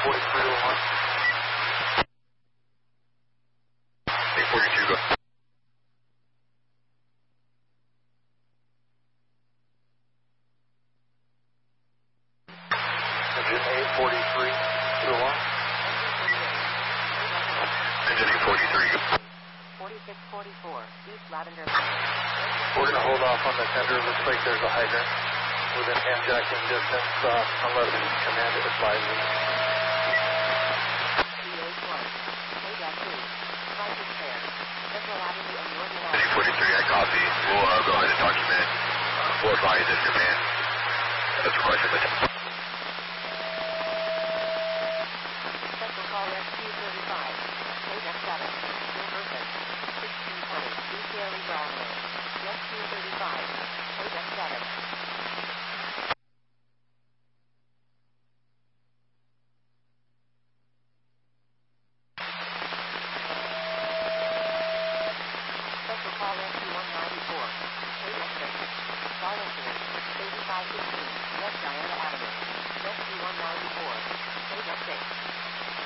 4301. 842, go. Engine 84301. Engine 843, go. 4644, East Lavender. We're going to hold off on the tender. Looks like there's a hydrant within hand jacking distance unless command advises. CH1, Deck 2, Prices Fair, Central Avenue and Northern Engine 43, I copy. We'll go ahead and document. We'll advise in command. That's requested. Central Call Rescue 35, Deck 7, Gilberton, 1620, East Erie Broadway, Rescue 35, Deck 7. Central Call Rescue 194, Deck 6, Darlington, 8515, West Diana Avenue, Rescue 194, Deck 6.